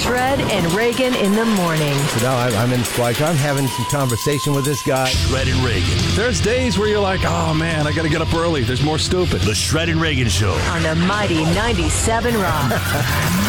Shred and Reagan in the morning. So now I'm in Squatch. I'm having some conversation with this guy. Shred and Reagan. There's days where you're like, oh man, I got to get up early. There's more stupid. The Shred and Reagan Show. On the mighty 97 Rock.